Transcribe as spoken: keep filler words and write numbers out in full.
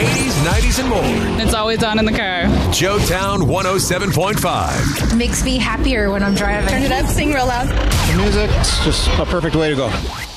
eighties, nineties, and more. It's always on in the car. Joetown one oh seven point five. Makes me happier when I'm driving. Turn it up, sing real loud. The music's just a perfect way to go.